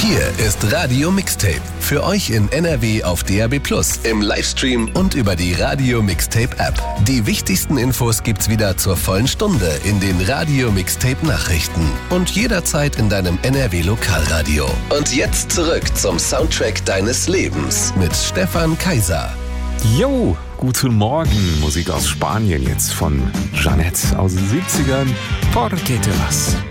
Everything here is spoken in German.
Hier ist Radio Mixtape. Für euch in NRW auf DAB+, im Livestream und über die Radio Mixtape App. Die wichtigsten Infos gibt's wieder zur vollen Stunde in den Radio Mixtape Nachrichten und jederzeit in deinem NRW Lokalradio. Und jetzt zurück zum Soundtrack deines Lebens mit Stefan Kaiser. Jo, guten Morgen. Musik aus Spanien jetzt von Jeanette aus den 70ern. Por qué te vas?